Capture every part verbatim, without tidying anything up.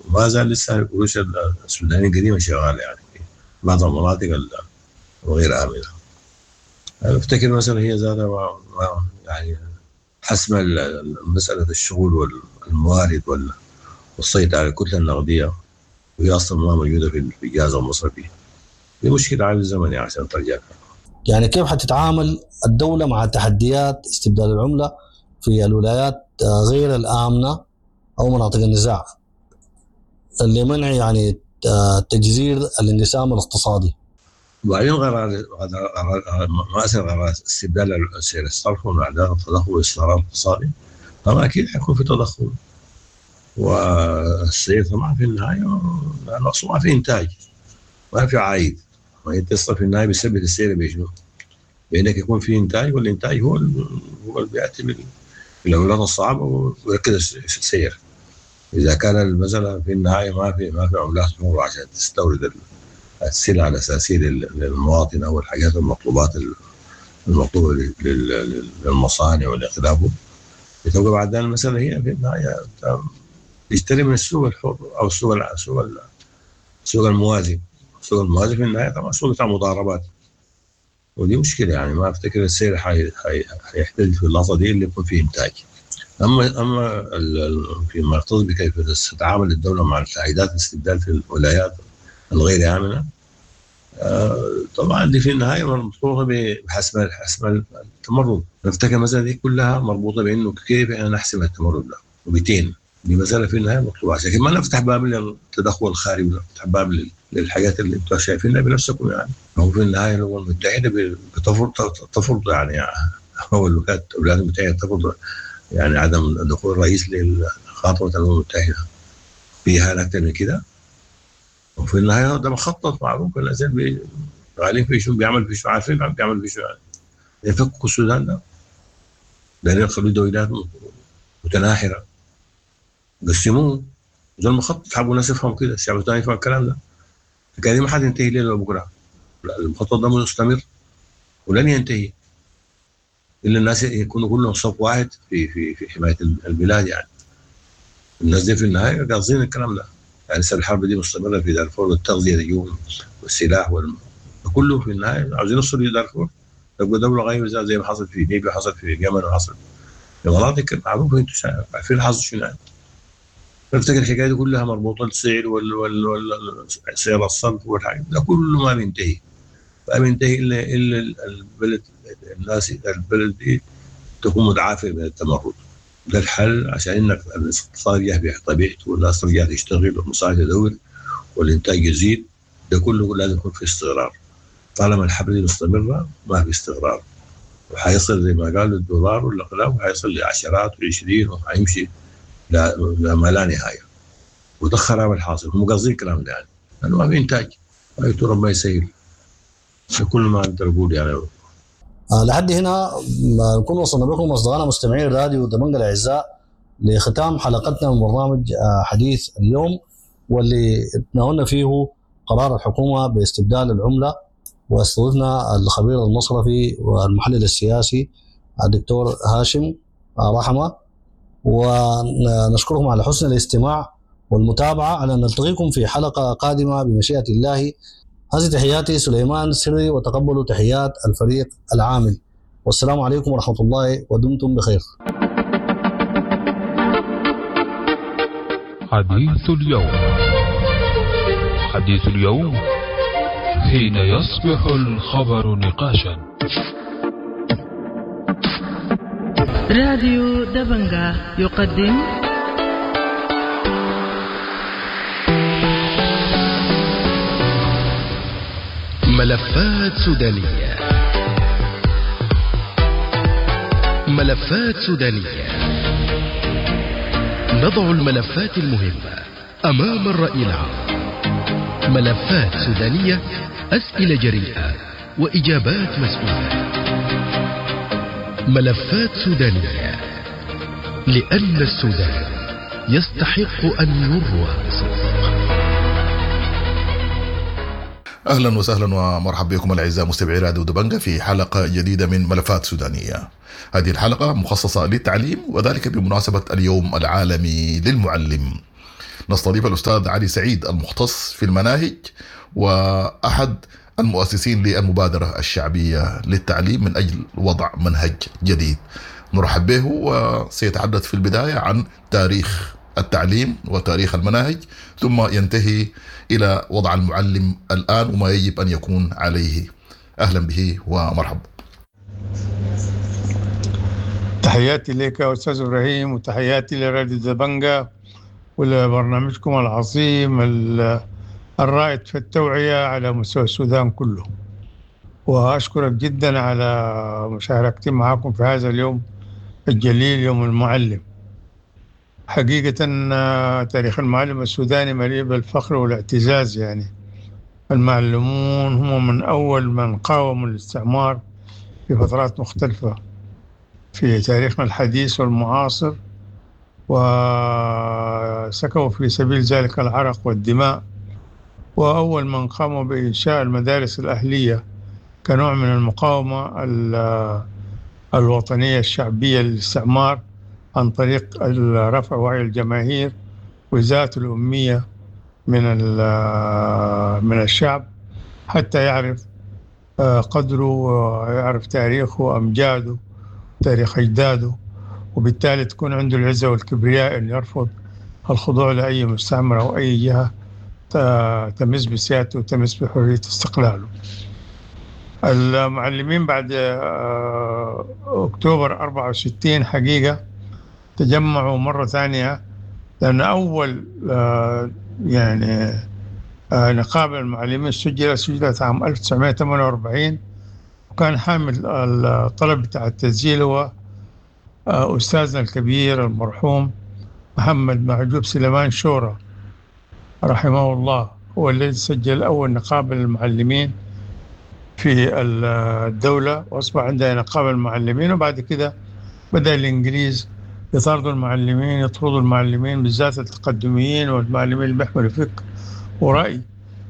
وما زال لسه القروش السودانية القديمة شغالة يعني في بعض المناطق الغير آمنة. أنا أفتكر مثلا هي ذاتها يعني حسم مسألة الشغل والموارد والسيطرة على الكتلة النقدية، وهي أصلا ما موجودة في الجهاز المصرفي، دي مشكلة عامل زمني عشان ترجع. يعني كيف حتتعامل الدولة مع تحديات استبدال العملة في الولايات غير الآمنة أو مناطق النزاع لمنع يعني تجزير الانقسام الاقتصادي؟ وبعدين قرار مؤثر قرار استبدال سعر الصرف ومعدل التضخم والاستقرار الاقتصادي، طبعا أكيد حيكون في تضخم، والسير طبعا في النهاية نقص، ما في إنتاج ما في عائد، ما يتصل في النهاية بيثبت السير بيشنو بأنك يكون في إنتاج، والإنتاج هو هو اللي بيأتي بالأولاد الصعبة ويركز السير. إذا كان مثلا في النهاية ما في ما في عملات تمر عشان تستورد السلع الأساسية للمواطن أو الحاجات المطلوبات المطلوبة للمصانع والإخلافه، بتبقى بعد ذلك المسألة هي في النهاية يشتري من السوق الحر أو السوق السوق السوق الموازي. السوق الموازي في النهاية طبعا سوق بتاع مضاربات، ودي مشكلة يعني. ما أفتكر السير حيحتاج في اللحظة دي اللي يكون فيه إنتاج. أما أما فيما يرتبط بكيف تتعامل الدولة مع تهديدات الاستبدال في الولايات الغير آمنة، آه طبعا دي في النهاية مربوطة بحسم حسم التمرد. نفتكر مثلا دي كلها مربوطة بأنه كيف أنا نحسم التمرد ده، وبتين دي مسألة في النهاية مطلوبة، عشان ما نفتح باب للتدخل الخارجي، نفتح باب للحاجات اللي انتم شايفينها بنفسكم. يعني هو في النهاية الأمم المتحدة بتفرض تفرض يعني هو الولايات المتحدة تفرض يعني عدم دخول الرئيس لخاطبة الأمم المتحدة فيها أكثر من كده. وفي النهاية ده مخطط معروف الأزل غالين في شو بيعمل في شو عارفين بيعمل في شو يعني يفكوا السودان ده لأن يخلوا دولات متناحرة قسموه. ده المخطط حبوا الناس يفهموا كده، الشعب السوداني يفهم الكلام ده، فكان ما حد ينتهي ليله بكرة. المخطط ده مستمر ولن ينتهي إلا الناس يكونوا كلهم صف واحد في في في حماية البلاد. يعني الناس دي في النهاية قاصدين الكلام ده. يعني الحرب دي مستمرة في دارفور، والتغذية اليوم والسلاح والم... كله في النهاية عاوزين يوصلوا لدارفور، تبقى دولة غير زي ما حصل في ليبيا، حصل في اليمن، وحصل في مناطق معروفة. انتم عارفين الحظ شنو يعني. نفتكر الحكاية دي كلها مربوطة بالسعر وال وال وال سعر الصرف والحاجات ده كله ما بينتهي، ما بينتهي إلا إلا البلد الناس البلد دي تكون متعافية من التمرد. ده الحل عشان انك الاقتصاد يرجع بطبيعته والناس ترجع تشتغل والمصانع تدور والانتاج يزيد. ده كله لازم يكون في استقرار. طالما الحرب دي مستمرة ما في استقرار، وحيصل زي ما قالوا الدولار والأقلام وحيصل لعشرات وعشرين وحيمشي لما لا نهاية. وده خراب الحاصل. هم قاصدين الكلام ده يعني لأنه ما في إنتاج، ما يتورب ما يسيل. كل ما أقدر أقول يعني. آه لحد هنا نكون وصلنا بكم أصدقائنا مستمعين راديو دمنق الأعزاء لختام حلقتنا من برنامج آه حديث اليوم، واللي تناولنا فيه قرار الحكومة باستبدال العملة، واستضفنا الخبير المصرفي والمحلل السياسي الدكتور هاشم رحمة. ونشكركم على حسن الاستماع والمتابعة، على أن نلتقيكم في حلقة قادمة بمشيئة الله. هذه تحياتي سليمان سري، وتقبلوا تحيات الفريق العامل، والسلام عليكم ورحمة الله ودمتم بخير. حديث اليوم. حديث اليوم حين يصبح الخبر نقاشا. راديو دبنجا يقدم ملفات سودانية. ملفات سودانية، نضع الملفات المهمة أمام الرأي العام. ملفات سودانية، أسئلة جريئة وإجابات مسؤولة. ملفات سودانية، لأن السودان يستحق أن يروى بصدق. أهلا وسهلا ومرحبا بكم الأعزاء مستمعي راديو دبنجا في حلقة جديدة من ملفات سودانية. هذه الحلقة مخصصة للتعليم، وذلك بمناسبة اليوم العالمي للمعلم. نستضيف الأستاذ علي سعيد المختص في المناهج وأحد المؤسسين للمبادرة الشعبية للتعليم من أجل وضع منهج جديد. نرحب به وسيتحدث في البداية عن تاريخ التعليم وتاريخ المناهج، ثم ينتهي إلى وضع المعلم الآن وما يجب أن يكون عليه. أهلا به ومرحبا. تحياتي لك يا أستاذ إبراهيم، وتحياتي لراديو دبنجة ولبرنامجكم العظيم الرائد في التوعية على مستوى السودان كله. وأشكرك جدا على مشاركتي معكم في هذا اليوم الجليل، يوم المعلم. حقيقة تاريخ المعلم السوداني مليء بالفخر والاعتزاز. يعني المعلمون هم من أول من قاوموا الاستعمار في فترات مختلفة في تاريخنا الحديث والمعاصر، وسكوا في سبيل ذلك العرق والدماء. وأول من قاموا بإنشاء المدارس الأهلية كنوع من المقاومة الوطنية الشعبية للاستعمار عن طريق رفع وعي الجماهير وإزالة الأمية من من الشعب حتى يعرف قدره ويعرف تاريخه وأمجاده تاريخ أجداده، وبالتالي تكون عنده العزة والكبرياء أن يرفض الخضوع لأي مستعمر أو أي جهة تمس بسيادته وتمس بحرية استقلاله. المعلمين بعد أكتوبر أربعة وستين حقيقة تجمعوا مرة ثانية، لأن أول يعني نقابة المعلمين سجلت سجلت عام ألف وتسعمائة وثمانية وأربعين، وكان حامل الطلب بتاع التسجيل هو أستاذنا الكبير المرحوم محمد معجوب سليمان شورى رحمه الله، هو الذي سجل أول نقابة للمعلمين في الدولة، وأصبح عندنا نقابة المعلمين. وبعد كده بدأ الإنجليز يطاردوا المعلمين، يطردوا المعلمين بالذات التقدميين والمعلمين اللي بيحملوا فكر ورأي،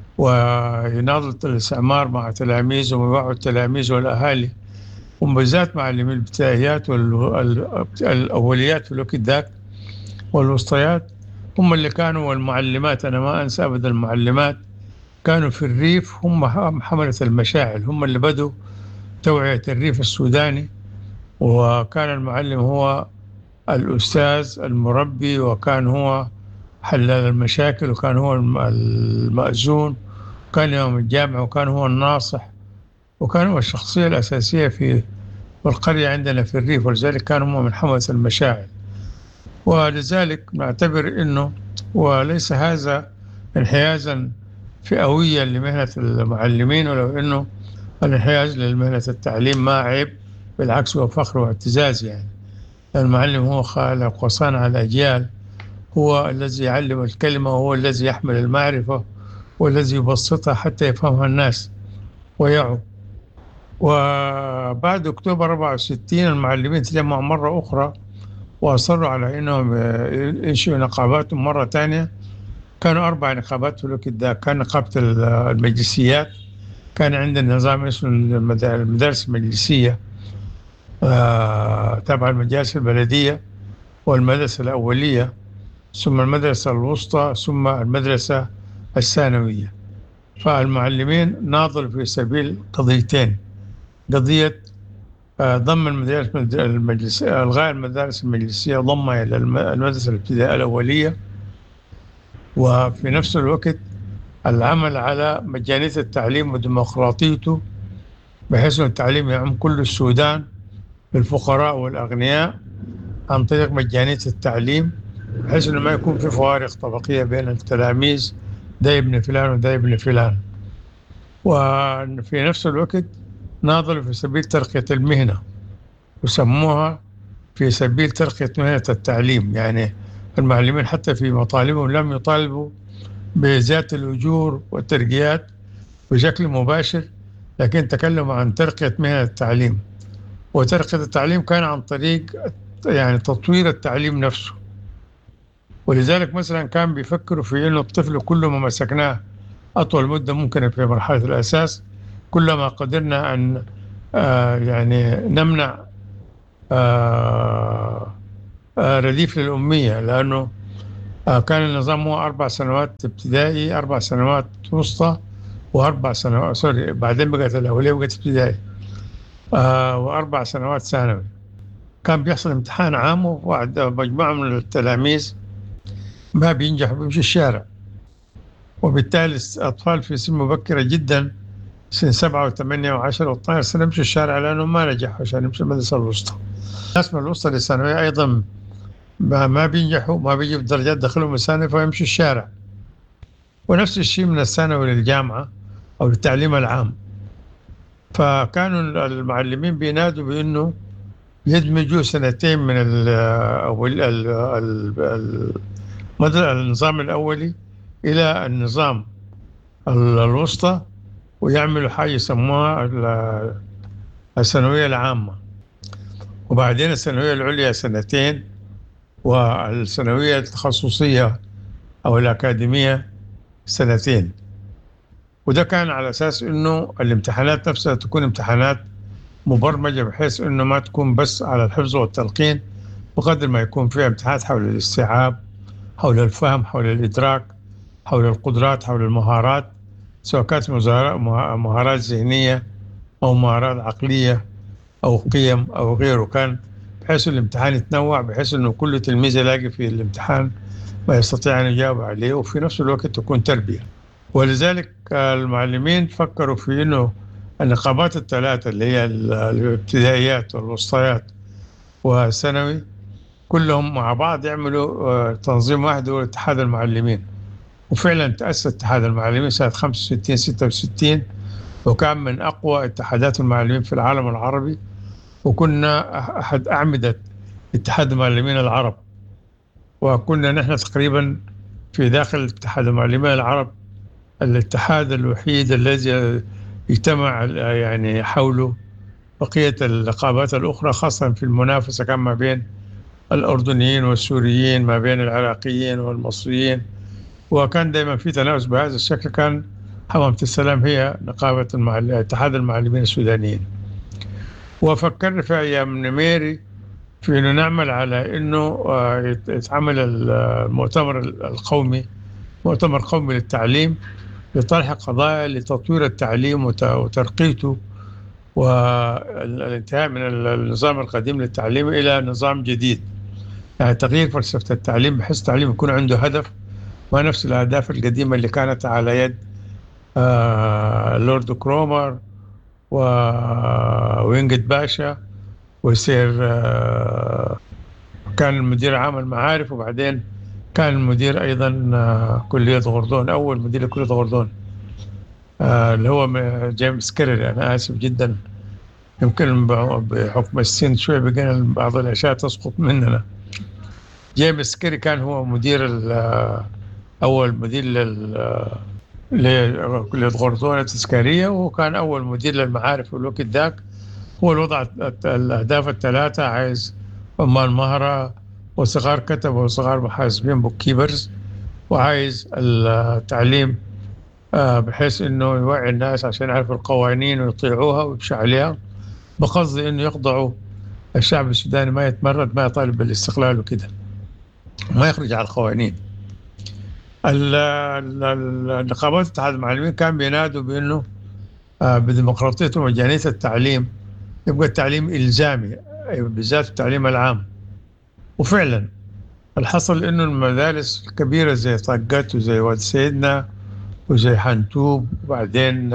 ويناضل الاستعمار مع تلاميذهم ويوعوا التلاميذ والأهالي، وبالذات معلمين الابتدائيات والأوليات في الوقت ذاك والوسطيات هم اللي كانوا، والمعلمات أنا ما أنسى أبدا المعلمات كانوا في الريف هم حملة المشاعل، هم اللي بدوا توعية الريف السوداني. وكان المعلم هو الأستاذ المربي، وكان هو حلال المشاكل، وكان هو المأذون، وكان يوم الجامع، وكان هو الناصح، وكان هو الشخصية الأساسية في القرية عندنا في الريف، ولذلك كان هو من حملة المشاعل. ولذلك نعتبر أنه وليس هذا انحيازا فئويا لمهنة المعلمين، ولو أنه الانحياز لمهنة التعليم ما عيب، بالعكس هو فخر واعتزاز. يعني المعلم هو خالق وصانع الأجيال، هو الذي يعلم الكلمة، وهو الذي يحمل المعرفة، والذي يبسطها حتى يفهمها الناس ويعوا. وبعد أكتوبر أربعة وستين المعلمين تجمعوا مرة أخرى وأصروا على أنهم ينشئوا نقاباتهم مرة ثانية. كانوا أربع نقابات في الوقت ده. كان نقابة المجلسيات، كان عندنا نظام اسمه المدارس المجلسية تبع المجالس البلدية، والمدرسة الأولية، ثم المدرسة الوسطى، ثم المدرسة الثانوية. فالمعلمين ناضلوا في سبيل قضيتين: قضية ضم المدارس المجلسية، إلغاء المدارس المجلسية وضمها إلى المدرسة الابتدائية الأولية، وفي نفس الوقت العمل على مجانية التعليم وديمقراطيته، بحيث أن التعليم يعم كل السودان بالفقراء والأغنياء عن طريق مجانية التعليم، بحيث أنه ما يكون في فوارق طبقية بين التلاميذ، ده ابن فلان وده ابن فلان. وفي نفس الوقت ناضلوا في سبيل ترقية المهنة، وسموها في سبيل ترقية مهنة التعليم. يعني المعلمين حتى في مطالبهم لم يطالبوا بزيادة الأجور والترقيات بشكل مباشر، لكن تكلموا عن ترقية مهنة التعليم. وترقية التعليم كان عن طريق يعني تطوير التعليم نفسه. ولذلك مثلا كان بيفكروا في أنه الطفل كل ما مسكناه أطول مدة ممكنة في مرحلة الأساس، كلما قدرنا أن آه يعني نمنع آه آه رديف للأمية، لأنه كان النظام هو أربع سنوات ابتدائي، أربع سنوات وسطى، وأربع سنوات سوري بعدين بقت الأولية بقت ابتدائي، آه وأربع سنوات ثانوي. كان بيحصل امتحان عام، وواحد مجموعة من التلاميذ ما بينجحوا بيمشي الشارع، وبالتالي الأطفال في سن مبكرة جدا سن سبعة وثمانية وعشرة واثناشر سنة يمشوا الشارع لأنهم ما نجحوا عشان يمشوا المدرسة الوسطى. الناس من الوسطى للثانوية أيضا ما بينجحوا، ما بيجيبوا درجات دخلهم الثانوي فيمشوا الشارع. ونفس الشيء من الثانوي للجامعة أو للتعليم العام. فكانوا المعلمين بينادوا بأنه يدمجوا سنتين من ال أو ال ال النظام الأولي إلى النظام الوسطى، ويعملوا حاجة يسموها الثانوية العامة، وبعدين الثانوية العليا سنتين، والثانوية التخصصية أو الأكاديمية سنتين. وده كان على أساس أنه الامتحانات نفسها تكون امتحانات مبرمجة، بحيث أنه ما تكون بس على الحفظ والتلقين، بقدر ما يكون فيها امتحانات حول الاستيعاب، حول الفهم، حول الإدراك، حول القدرات، حول المهارات، سواء كانت مهارات ذهنية أو مهارات عقلية أو قيم أو غيره. كان بحيث الامتحان يتنوع، بحيث أنه كل تلميذ يلاقي في الامتحان ما يستطيع أن يجاوب عليه، وفي نفس الوقت تكون تربية. ولذلك المعلمين فكروا في أنه النقابات الثلاثة اللي هي الابتدائيات والوسطيات والثانوي كلهم مع بعض يعملوا تنظيم واحد هو اتحاد المعلمين. وفعلا تأسس اتحاد المعلمين سنة خمسة وستين ستة وستين، وكان من أقوى اتحادات المعلمين في العالم العربي، وكنا أحد أعمدة اتحاد المعلمين العرب. وكنا نحن تقريبا في داخل اتحاد المعلمين العرب الاتحاد الوحيد الذي اجتمع يعني حوله بقية النقابات الأخرى، خاصة في المنافسة كان ما بين الأردنيين والسوريين، ما بين العراقيين والمصريين، وكان دائما في تنافس بهذا الشكل. كان حمامة السلام هي نقابة المعلم اتحاد المعلمين السودانيين. وفكرنا في أيام نميري في أنه نعمل على أنه يتعمل المؤتمر القومي، مؤتمر قومي للتعليم، لطرح قضايا لتطوير التعليم وترقيته، والانتهاء من النظام القديم للتعليم إلى نظام جديد، يعني تغيير فلسفة التعليم بحيث التعليم يكون عنده هدف، ما نفس الأهداف القديمة اللي كانت على يد آه لورد كرومر ووينجت باشا ويصير آه كان المدير عام المعارف، وبعدين كان المدير أيضا آه كلية غردون، أول مدير لكلية غردون آه اللي هو جيمس كيري. أنا آسف جدا، يمكن بحكم السن شوية بقينا بعض الأشياء تسقط مننا. جيمس كيري كان هو مدير أول مدير لكلية غردون التذكارية، وكان أول مدير للمعارف في الوقت ذاك. هو الوضع الأهداف الثلاثة، عايز عمال مهرة وصغار كتب وصغار محاسبين بوك كيبرز، وعايز التعليم بحيث إنه يوعي الناس عشان يعرفوا القوانين ويطيعوها ويمشوا عليها، بقصد إنه يخضعوا الشعب السوداني ما يتمرد، ما يطالب بالاستقلال وكده، ما يخرج على القوانين. النقابات اتحاد المعلمين كان بينادوا بأنه بديمقراطية ومجانية التعليم يبقى التعليم إلزامي، بالذات التعليم العام. وفعلا الحصل إنه المدارس الكبيرة زي طاقات وزي واد سيدنا وزي حنتوب، وبعدين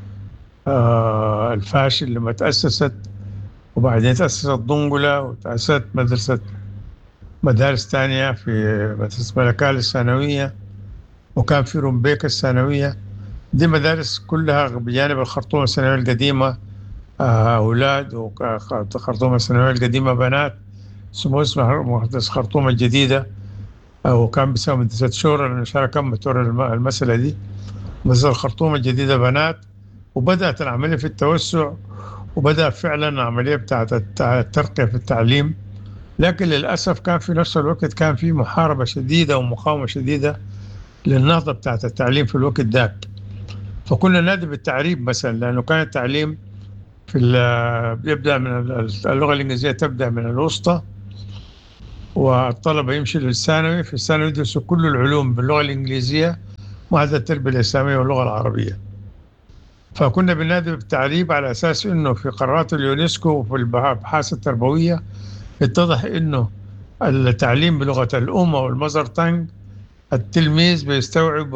الفاشل لما تأسست، وبعدين تأسست ضنقلة، وتأسست مدرسة مدارس تانية في مدرسة ملكال الثانوية، وكان في رومبيك الثانوية. دي مدارس كلها بجانب الخرطوم الثانوية القديمة أولاد، وخرطوم الثانوية القديمة بنات، اسمه اسمها مدرسة خرطوم الجديدة، وكان بيسمى مدرسة شورى لأنه شارك كم بتور المسألة دي. مدرسة الخرطوم الجديدة بنات، وبدأت العملية في التوسع، وبدأ فعلا عملية بتاعت الترقية في التعليم. لكن للأسف كان في نفس الوقت كان في محاربة شديدة ومقاومة شديدة للنهضة بتاعت التعليم في الوقت ذاك. فكنا نادي بالتعريب مثلا، لأنه كان التعليم في يبدأ من اللغة الإنجليزية تبدأ من الوسطى، والطلبة يمشوا للثانوي، في الثانوي يدرسوا كل العلوم باللغة الإنجليزية ما عدا التربية الإسلامية واللغة العربية. فكنا بننادي بالتعريب على أساس أنه في قرارات اليونسكو وفي الأبحاث التربوية يتضح أنه التعليم بلغة الأم والمزر تانج التلميذ بيستوعب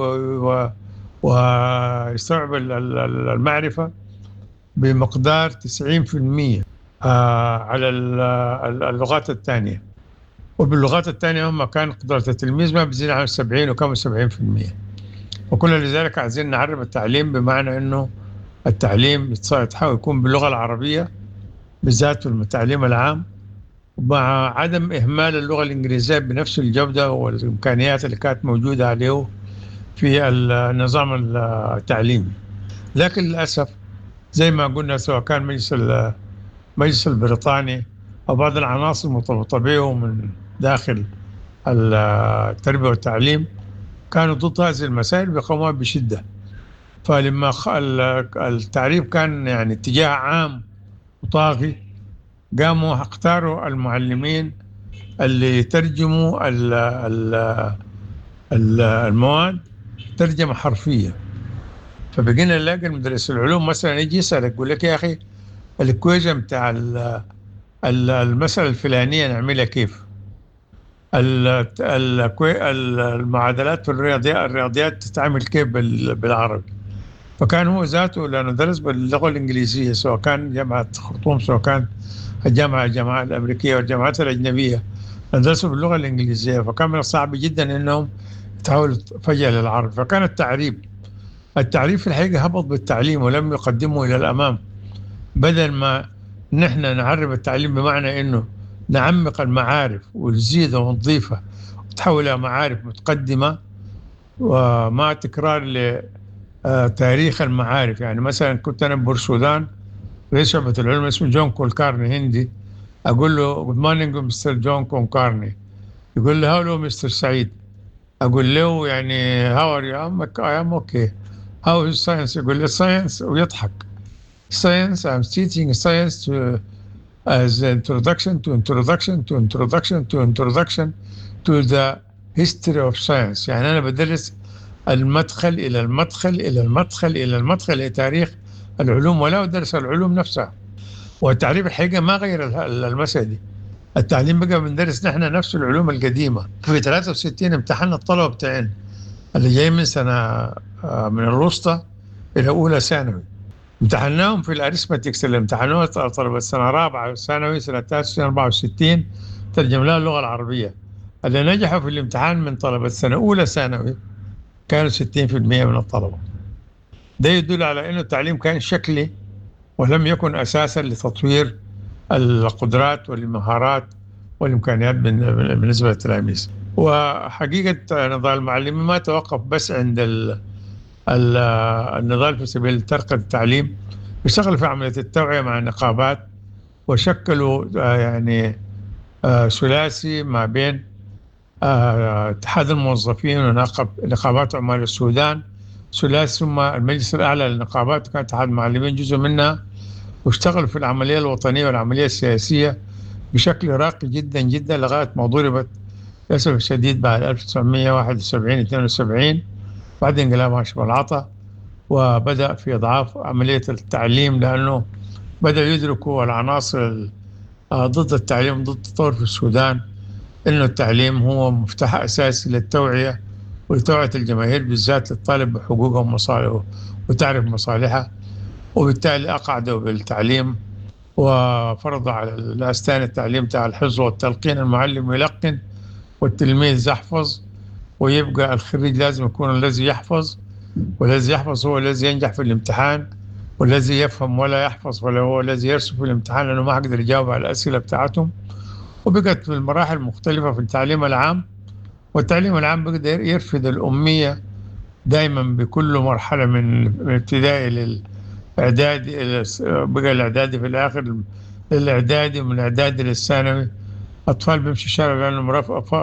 ويستوعب المعرفة بمقدار تسعين بالمئة على اللغات الثانية، وباللغات الثانية هم كان قدرة التلميذ ما بيزيد عن سبعين وكم سبعين بالمئة. وكل لذلك عايزين نعرف التعليم بمعنى أنه التعليم يتحاول يكون باللغة العربية بالذات في التعليم العام، مع عدم إهمال اللغة الإنجليزية بنفس الجودة والإمكانيات اللي كانت موجودة عليه في النظام التعليمي. لكن للأسف زي ما قلنا سواء كان مجلس المجلس البريطاني أو بعض العناصر المرتبطة به من داخل التربية والتعليم كانوا ضد هذه المسائل بيقوموها بشدة. فلما التعريب كان يعني اتجاه عام وطاغي قاموا اختاروا المعلمين اللي ترجموا المواد ترجمة حرفية. فبقينا نلاقي المدرس العلوم مثلا يجي يسألك يقول لك يا أخي الإكويجن بتاع المسألة الفلانية نعملها كيف؟ المعادلات في الرياضيات الرياضيات تتعمل كيف بالعربي؟ فكان هو ذاته لأنه درس باللغة الإنجليزية سواء كان جامعة خرطوم سواء كان الجامعة الجامعة الأمريكية والجامعات الأجنبية درسوا باللغة الإنجليزية، فكان من الصعب جدا إنهم يتحولوا فجأة للعربي. فكان التعريب التعريب في الحقيقة هبط بالتعليم ولم يقدمه إلى الأمام، بدل ما نحن نعرب التعليم بمعنى إنه نعمق المعارف ونزيدها ونضيفها وتحول إلى معارف متقدمة ومع تكرار لتاريخ المعارف. يعني مثلا كنت أنا ببورسودان رئيس شعبة العلوم اسمه جون كولكارني هندي، أقول له good morning مستر جون كولكارني، يقول له هاولو مستر سعيد، أقول له يعني how are you I am okay how is science، يقول لي science ويضحك science I'm teaching science to as introduction to introduction to introduction to introduction to the history of science. يعني أنا بدرس المدخل إلى المدخل إلى المدخل إلى المدخل إلى تاريخ العلوم ولا أدرس العلوم نفسها. والتعليم الحقيقة ما غير المسألة دي، التعليم بقى بندرس نحن نفس العلوم القديمة. في ثلاثة وستين امتحنا الطلبة بتاعين اللي جاي من سنة من الوسطى إلى أولى ثانوي، امتحناهم في الأريثماتكس اللي امتحنوها طلبة سنة رابعة ثانوي سنة تاسعة أربعة وستين ترجم لها اللغة العربية. اللي نجحوا في الامتحان من طلبة سنة أولى ثانوي كانوا ستين بالمئة من الطلبة. ده يدل على أنه التعليم كان شكلي ولم يكن أساسا لتطوير القدرات والمهارات والإمكانيات بالنسبة للتلاميذ. وحقيقة نضال المعلمين ما توقف بس عند ال ال النضال في سبيل ترقية التعليم، اشتغل في عملية التوعية مع النقابات وشكلوا يعني ثلاثي ما بين اتحاد الموظفين ونقابات عمال السودان، ثلاثي ثم المجلس الأعلى للنقابات كان اتحاد المعلمين جزء منها، واشتغلوا في العملية الوطنية والعملية السياسية بشكل راقي جدا جدا لغاية ما ضربت للأسف الشديد بعد ألف وتسعمئة وواحد وسبعين اثنين وسبعين بعد انقلاب هاشم العطا، وبدأ في إضعاف عملية التعليم لأنه بدأ يدركوا العناصر ضد التعليم ضد التطور في السودان إنه التعليم هو مفتاح أساسي للتوعية ولتوعية الجماهير بالذات للطالب بحقوقه ومصالحه وتعرف مصالحها، وبالتالي أقعدوا بالتعليم وفرض على الأستاذ التعليم تاع الحفظ والتلقين، المعلم يلقن والتلميذ يحفظ، ويبقى الخريج لازم يكون الذي يحفظ، والذي يحفظ هو الذي ينجح في الامتحان، والذي يفهم ولا يحفظ ولا هو الذي يرسم في الامتحان لأنه ما حقدر يجاوب على الأسئلة بتاعتهم. وبقت في المراحل المختلفة في التعليم العام، والتعليم العام بقدر يرفض الأمية دائما بكل مرحلة من الابتدائي للإعدادي، بقى الإعدادي في الآخر للإعدادي، من الإعدادي للثانوي. أطفال بيمشوا الشارع لأنهم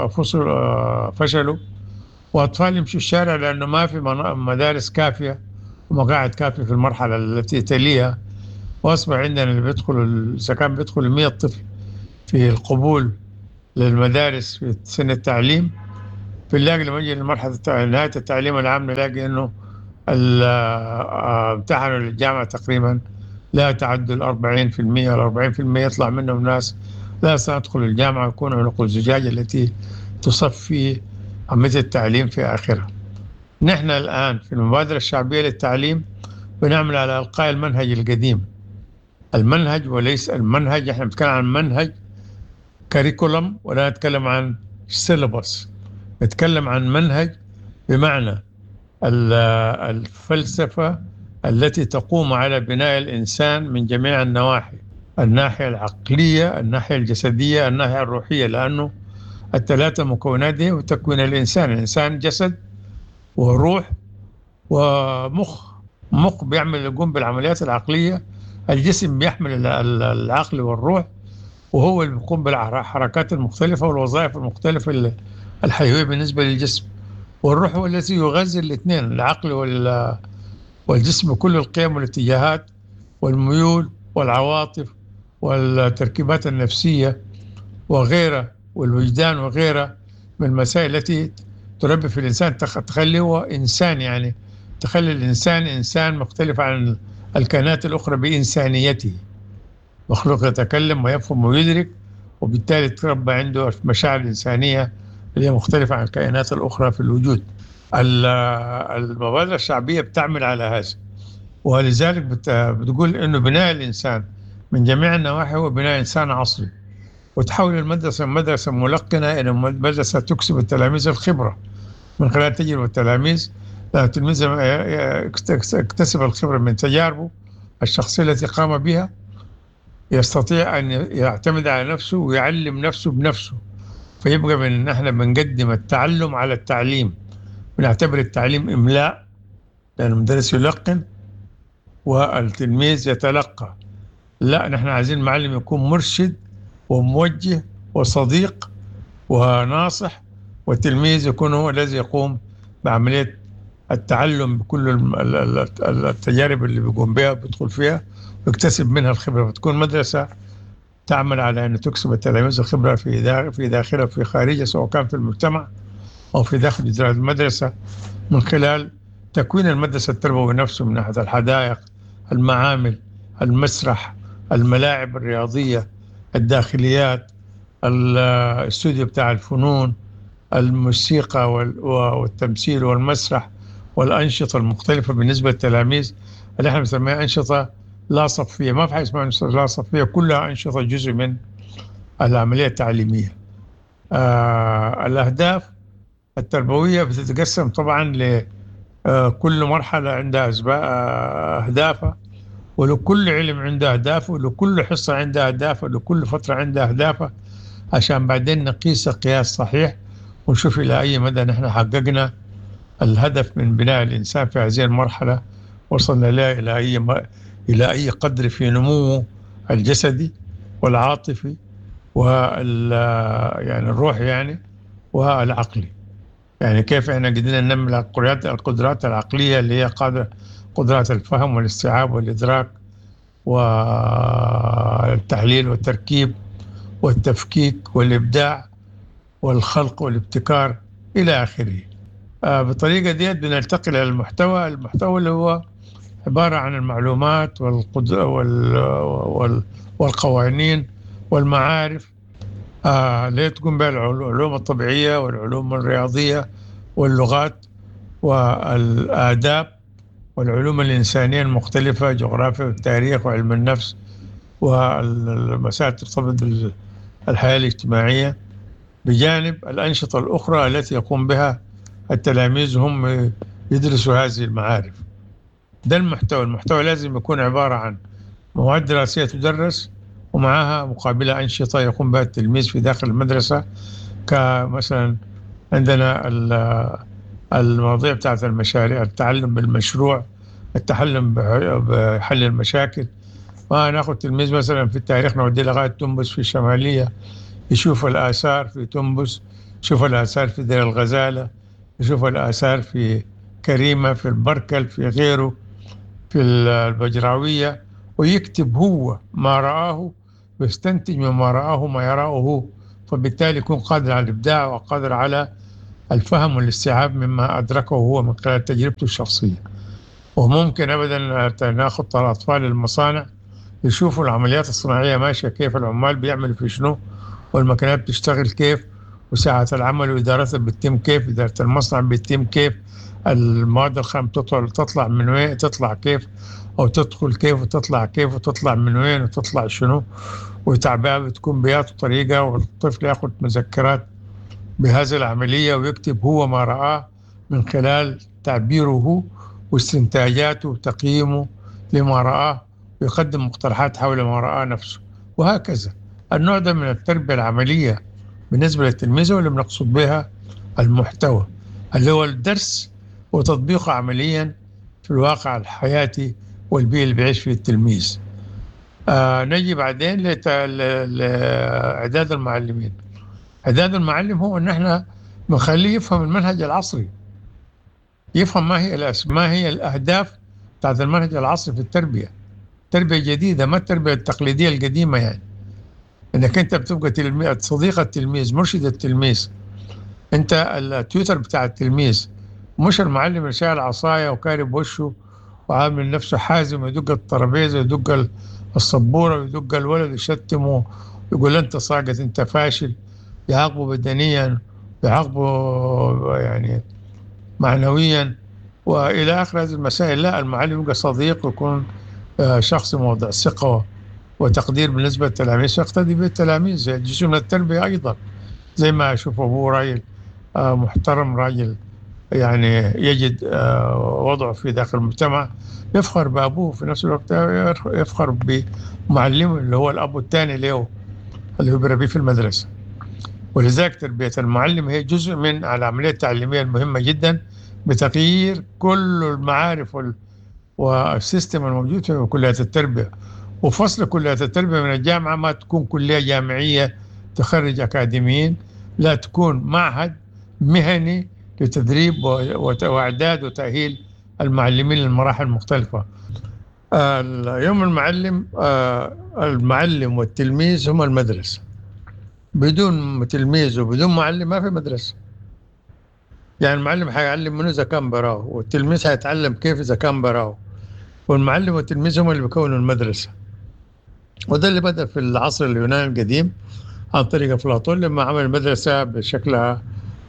فشلوا، وأطفال يمشوا الشارع لأنه ما في مدارس كافية ومقاعد كافية في المرحلة التي تليها. وأصبح عندنا اللي بيدخل إذا كان بيدخل مئة طفل في القبول للمدارس في سن التعليم، بنلاقي لما نجي لمرحلة نهاية التعليم العام نلاقي إنه امتحنوا للجامعة تقريبا لا يتعدوا الأربعين في المية والأربعين في المية يطلع منهم ناس لا سندخل الجامعة ويكون عنق الزجاج التي تصفي عملية التعليم في آخرها. نحن الآن في المبادرة الشعبية للتعليم بنعمل على إلقاء المنهج القديم، المنهج وليس المنهج. احنا بنتكلم عن منهج كاريكولم ولا نتكلم عن سيلبس، نتكلم عن منهج بمعنى الفلسفة التي تقوم على بناء الإنسان من جميع النواحي، الناحية العقلية، الناحية الجسدية، الناحية الروحية، لأنه الثلاثة مكونات دي وتكوين الإنسان. الإنسان جسد وروح ومخ. مخ بيعمل يقوم بالعمليات العقلية، الجسم بيحمل العقل والروح، وهو اللي بيقوم بالحركات المختلفة والوظائف المختلفة الحيوية بالنسبة للجسم. والروح هو الذي يغذي الاثنين، العقل والجسم، كل القيم والاتجاهات والميول والعواطف والتركيبات النفسية وغيرها، والوجدان وغيرها من المسائل التي تربي في الإنسان، تخليه إنسان، يعني تخلي الإنسان إنسان مختلف عن الكائنات الأخرى بإنسانيته، مخلوق يتكلم ويفهم ويدرك، وبالتالي تربى عنده مشاعر إنسانية اللي هي مختلفة عن الكائنات الأخرى في الوجود. المبادرة الشعبية بتعمل على هذا، ولذلك بتقول إنه بناء الإنسان من جميع النواحي هو بناء إنسان عصري، وتحول المدرسة من مدرسة ملقنة إلى مدرسة تكسب التلاميذ الخبرة من خلال تجربة التلاميذ. التلميذ يكتسب الخبرة من تجاربه الشخصية التي قام بها، يستطيع أن يعتمد على نفسه ويعلم نفسه بنفسه، فيبقى من نحن بنقدم التعلم على التعليم، بنعتبر التعليم إملاء لأن المدرس يلقن والتلميذ يتلقى. لا، نحن عايزين المعلم يكون مرشد وموجه وصديق وناصح، والتلميذ يكون هو الذي يقوم بعملية التعلم بكل التجارب اللي بيقوم بها بيدخل فيها ويكتسب منها الخبرة، فتكون مدرسة تعمل على أن تكسب التلاميذ الخبرة في في داخلها وفي خارجها، سواء كان في المجتمع أو في داخل إدارة المدرسة، من خلال تكوين المدرسة التربوي نفسه من ناحية الحدائق، المعامل، المسرح، الملاعب الرياضية، الداخليات، الاستوديو بتاع الفنون، الموسيقى والتمثيل والمسرح، والأنشطة المختلفة بالنسبة للتلاميذ اللي احنا بنسميها أنشطة لا صفية. ما في حاجة اسمها أنشطة لا صفية، كلها أنشطة جزء من العملية التعليمية. آه الأهداف التربوية بتتقسم طبعا لكل مرحلة عندها أهدافها، ولكل علم عنده أهدافه، ولكل حصة عندها أهدافه، ولكل فترة عندها أهدافه، عشان بعدين نقيس قياس صحيح ونشوف إلى أي مدى نحن حققنا الهدف من بناء الإنسان في هذه المرحلة، وصلنا له إلى أي م... إلى أي قدر في نموه الجسدي والعاطفي وال يعني الروح يعني والعقلي. يعني كيف احنا قدرنا ننمي القدرات القدرات العقلية اللي هي قادرة قدرات الفهم والاستيعاب والإدراك والتحليل والتركيب والتفكيك والإبداع والخلق والابتكار إلى آخره. آه بالطريقة دي بننتقل إلى المحتوى المحتوى اللي هو عبارة عن المعلومات والقدر وال وال والقوانين والمعارف آه اللي تقوم بها العلوم الطبيعية والعلوم الرياضية واللغات والآداب والعلوم الإنسانية المختلفة، جغرافيا والتاريخ وعلم النفس والمسائل ترتبط بالحياة الاجتماعية، بجانب الأنشطة الأخرى التي يقوم بها التلاميذ هم يدرسوا هذه المعارف. ده المحتوى. المحتوى لازم يكون عبارة عن مواد دراسية تدرس ومعها مقابلة أنشطة يقوم بها التلميذ في داخل المدرسة، كمثلا عندنا المواضيع بتاعت المشاريع، التعلم بالمشروع، التعلم بحل المشاكل. وناخذ تلميذ مثلا في التاريخ نوديه لغاية تنبس في الشمالية، يشوف الآثار في تنبس، يشوف الآثار في دير الغزالة، يشوف الآثار في كريمة، في البركل، في غيره، في البجراوية، ويكتب هو ما رآه، ويستنتج مما رآه ما يراه هو، فبالتالي يكون قادر على الإبداع وقادر على الفهم والاستيعاب مما أدركه هو من خلال تجربته الشخصية. وممكن أبدا ناخذ الأطفال المصانع يشوفوا العمليات الصناعية ماشية كيف، العمال بيعملوا في شنو، والماكينات بتشتغل كيف، وساعات العمل وإدارتها بتتم كيف، إدارة المصنع بتتم كيف، المواد الخام تطلع من وين، تطلع كيف، أو تدخل كيف وتطلع كيف، وتطلع من وين وتطلع شنو، وتعبئة بتكون بياته طريقة، والطفل يأخذ مذكرات بهذه العملية ويكتب هو ما رآه من خلال تعبيره واستنتاجاته وتقييمه لما رآه، ويقدم مقترحات حول ما رآه نفسه، وهكذا. النوع ده من التربية العملية بالنسبة للتلميذ واللي بنقصد بها المحتوى اللي هو الدرس وتطبيقه عمليا في الواقع الحياتي والبيئة اللي بيعيش فيه التلميذ. آه نجي بعدين لإعداد المعلمين. إعداد المعلم هو أن احنا بنخليه يفهم المنهج العصري، يفهم ما هي الأس... ما هي الأهداف بتاعت المنهج العصري في التربية، تربية جديدة ما التربية التقليدية القديمة، يعني انك انت بتبقى تلميذ، صديق التلميذ، مرشد التلميذ، انت التويتر بتاع التلميذ، مش المعلم اللي شايل عصاية وكارب وشه وعامل نفسه حازم ويدق الترابيزة ويدق السبورة ويدق الولد يشتمه يقول انت ساقط انت فاشل، يعاقبه بدنيا، يعاقبه يعني معنويا والى اخر هذه المسائل. لا، المعلم يبقى صديق ويكون شخص موضع ثقة وتقدير بالنسبة للتلاميذ، ويقتدي بالتلاميذ، جزء من التربية أيضا. زي ما أشوف أبوه راجل محترم، راجل يعني يجد وضعه في داخل المجتمع، يفخر بأبوه، في نفس الوقت يفخر بمعلمه اللي هو الأب الثاني له اللي هو بيربيه في المدرسة. ولذلك تربية المعلم هي جزء من العملية التعليمية المهمة جدا بتغيير كل المعارف والسيستم الموجود في كليات التربية. وفصل كليات التربية من الجامعة ما تكون كلية جامعية تخرج أكاديميين، لا، تكون معهد مهني لتدريب وإعداد وتأهيل المعلمين للمراحل المختلفة. يوم المعلم، المعلم والتلميذ هم المدرسة، بدون تلميذ وبدون معلم ما في مدرسة. يعني المعلم هيعلم منه إذا كان براه، والتلميذ هيتعلم كيف إذا كان براه، والمعلم والتلميذ هم اللي بيكونوا المدرسة. وده اللي بدأ في العصر اليوناني القديم عن طريق أفلاطون لما عمل المدرسة بشكلها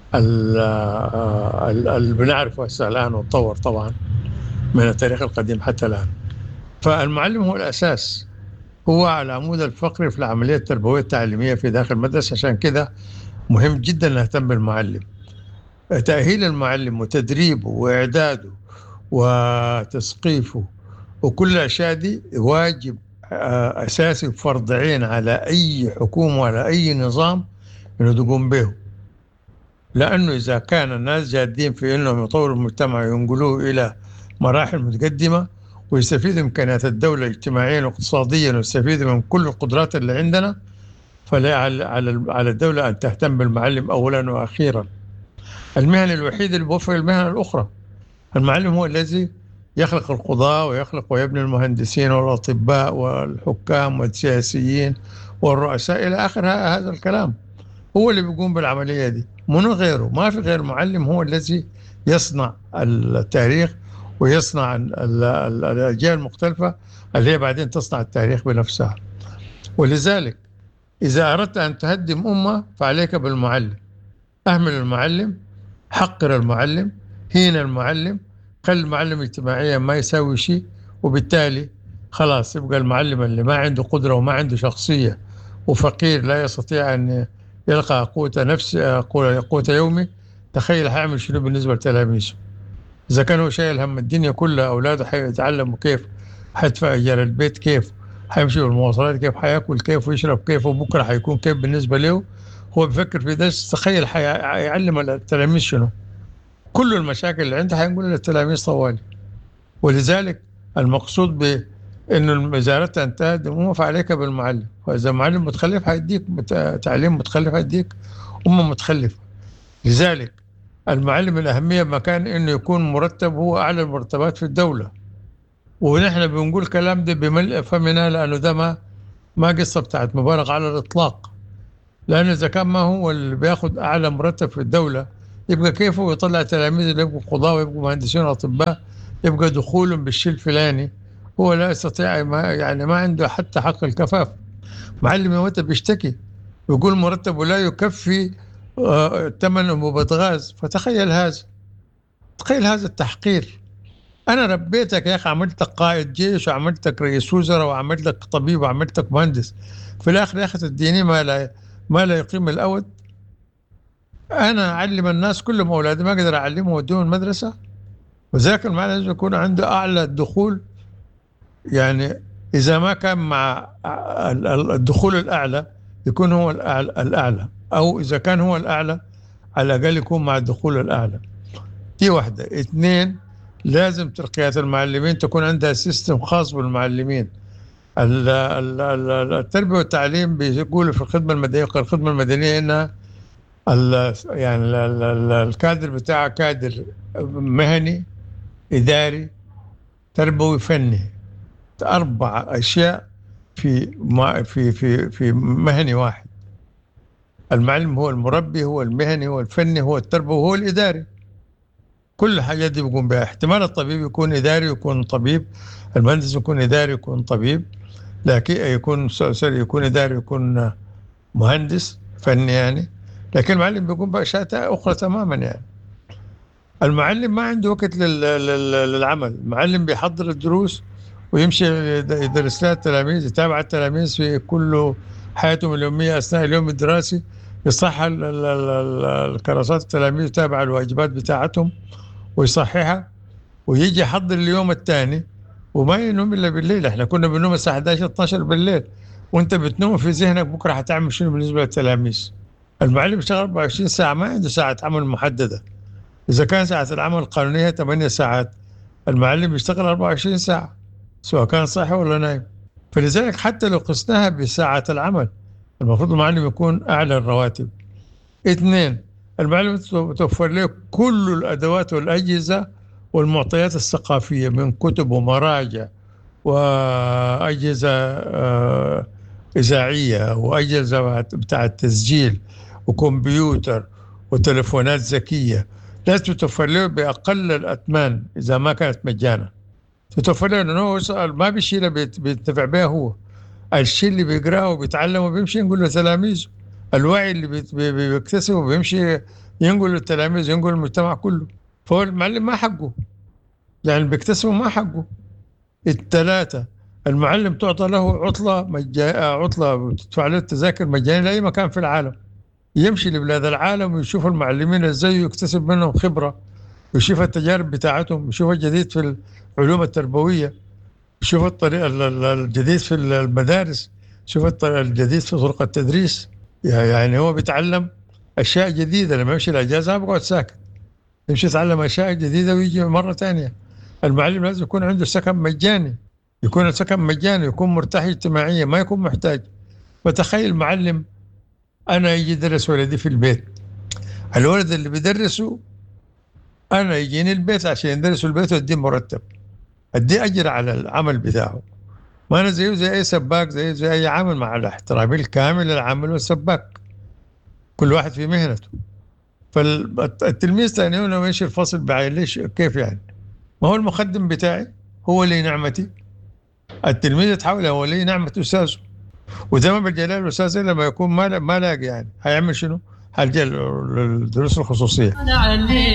اللي بنعرفه هسه الآن، وتطور طبعا من التاريخ القديم حتى الآن. فالمعلم هو الأساس، هو العمود الفقري في العملية التربوية التعليمية في داخل المدرسة. عشان كده مهم جدا نهتم بالمعلم، تأهيل المعلم وتدريبه وإعداده وتثقيفه وكل الأشياء دي واجب أساسي فرض عين على أي حكومة وعلى أي نظام إنه تقوم به. لأنه إذا كان الناس جادين في إنهم يطوروا المجتمع وينقلوه إلى مراحل متقدمة ويستفيدوا من إمكانيات الدولة اجتماعيا واقتصاديا ويستفيدوا من كل القدرات اللي عندنا، فلا على الدولة أن تهتم بالمعلم أولا وأخيرا. المهن الوحيدة اللي بوفر المهن الأخرى. المعلم هو الذي يخلق القضاء ويخلق ويبني المهندسين والأطباء والحكام والسياسيين والرؤساء إلى آخر هذا الكلام، هو اللي بيقوم بالعملية دي، منو غيره. ما في غير المعلم هو الذي يصنع التاريخ ويصنع الأجيال المختلفة اللي هي بعدين تصنع التاريخ بنفسها. ولذلك إذا أردت أن تهدم أمة فعليك بالمعلم. أهمل المعلم، حقر المعلم، هين المعلم، خلي المعلم اجتماعيا ما يسوي شيء، وبالتالي خلاص يبقى المعلم اللي ما عنده قدرة وما عنده شخصية وفقير لا يستطيع أن يلقى قوة نفس قوة يومي. تخيل هيعمل شنو بالنسبة لتلاميذه؟ إذا كانوا شايل هم الدنيا كلها، أولاده حيتعلموا كيف، حيدفع إيجار البيت كيف، حيمشي بالمواصلات كيف، حياكل كيف ويشرب كيف، وبكرة حيكون كيف بالنسبة له. هو بفكر في ده. تخيل حيعلم التلاميذ شنو؟ كل المشاكل اللي عنده حينقول للتلاميذ طوالي. ولذلك المقصود بأنه وزارة أن تهدم فعليك بالمعلم. وإذا معلم متخلف هيديك تعليم متخلف، هيديك أمة متخلفة. لذلك المعلم الأهمية مكان إنه يكون مرتب، هو أعلى المرتبات في الدولة. ونحن بنقول كلام ده بملء فمنا، لأنه ده ما ما قصة بتاعت مبالغ على الإطلاق. لأن إذا كان ما هو اللي بياخد أعلى مرتب في الدولة يبقى كيفه يطلع تلاميذ اللي يبقوا قضاة ويبقوا مهندسين وأطباء يبقى دخولهم بالشيء الفلاني؟ هو لا يستطيع، ما يعني ما عنده حتى حق الكفاف. معلم يومته بيشتكي يقول مرتبه لا يكفي ثمن أنبوبة غاز. فتخيل هذا، تخيل هذا التحقير. أنا ربيتك يا أخي، عملتك قائد جيش وعملتك رئيس وزراء وعملتك طبيب وعملتك مهندس، في الآخر يا أخي تديني ما لا ما لا يقيم الأود. أنا أعلم الناس كلهم أولادي، ما أقدر أعلمهم وأديهم المدرسة. وذاك المعنى لازم يكون عنده أعلى الدخول، يعني إذا ما كان مع الدخول الأعلى يكون هو الأعلى، أو إذا كان هو الأعلى على الأقل يكون مع الدخول الأعلى. دي واحدة. اثنين، لازم ترقيات المعلمين تكون عندها سيستم خاص بالمعلمين. التربية والتعليم بيقولوا في الخدمة المدنية، الخدمة المدنية إنها يعني الكادر بتاعها كادر مهني إداري تربوي فني، أربع أشياء في في في في مهني واحد. المعلم هو المربي، هو المهني، هو الفني، هو التربوي، هو الإداري. كل حاجة دي بيقوم بها. احتمال الطبيب يكون إداري ويكون طبيب، المهندس يكون إداري ويكون طبيب، لكن يكون سوري يكون إداري ويكون مهندس فني يعني. لكن المعلم بيقوم بأشياء أخرى تماما يعني. المعلم ما عنده وقت للعمل، المعلم بيحضر الدروس ويمشي يدرس لها التلاميذ، يتابع التلاميذ في كل حياتهم اليومية أثناء اليوم الدراسي، يصحح الكراسات التلاميذ، يتابع الواجبات بتاعتهم ويصححها، ويجي يحضر اليوم الثاني وما ينوم إلا بالليل. احنا كنا بنوم الساعة إحدى عشر اثنا عشر بالليل، وانت بتنوم في ذهنك بكرة هتعمل شنو بالنسبة للتلاميذ. المعلم اشتغل أربعة وعشرين ساعة، ما عنده ساعة عمل محددة. إذا كان ساعة العمل القانونية ثمانية ساعات، المعلم يشتغل أربعة وعشرين ساعة سواء كان صاحي ولا نايم. فلذلك حتى لو قسناها بساعة العمل المفروض المعلم يكون أعلى الرواتب. اثنين، المعلم توفر له كل الأدوات والأجهزة والمعطيات الثقافية من كتب ومراجع وأجهزة إذاعية وأجهزة بتاع التسجيل وكمبيوتر وتلفونات ذكية، لازم تتوفر له بأقل الأثمان إذا ما كانت مجانا. تتوفر له لأنه هو ما بيشيله بينتفع بها، هو الشيء اللي بيقرأه وبيتعلمه بيمشي نقول له تلاميذه، الوعي اللي بيكتسبه بيمشي ينقل للتلاميذ، ينقل للمجتمع كله. فهو المعلم ما حقه، يعني بيكتسبه ما حقه. الثلاثة، المعلم تعطى له عطلة مجا... عطلة تدفع له التذاكر مجانية لأي مكان في العالم، يمشي لبلاد العالم ويشوف المعلمين ازاي يكتسب منهم خبرة، ويشوف التجارب بتاعتهم، يشوف الجديد في العلوم التربوية، يشوف الطريقة الجديد في المدارس، يشوف الطريقة الجديد في طرق التدريس. يعني هو بيتعلم أشياء جديدة. لما يمشي الأجازة بقعد ساكت، يمشي يتعلم أشياء جديدة ويجي مرة ثانية. المعلم لازم يكون عنده سكن مجاني، يكون السكن مجاني، يكون مرتاح اجتماعيا، ما يكون محتاج. فتخيل معلم أنا يجي يدرس ولدي في البيت، الولد اللي بيدرسه أنا يجيني البيت عشان يدرسه البيت وأديه مرتب، أديه أجر على العمل بتاعه. ما أنا زيه زي أي سباك، زي زي أي عامل، مع الاحترام الكامل للعامل والسباك، كل واحد في مهنته. فالتلميذ ثاني هنا ماشي الفصل بعين، ليش كيف يعني؟ ما هو المخدم بتاعي هو لي نعمتي، التلميذ يتحول هو لي نعمة أستاذه. وزي ما بالجلال الأستاذ لما يكون ما ما لاقي يعني هيعمل شنو؟ هيلجأ للدروس الخصوصية.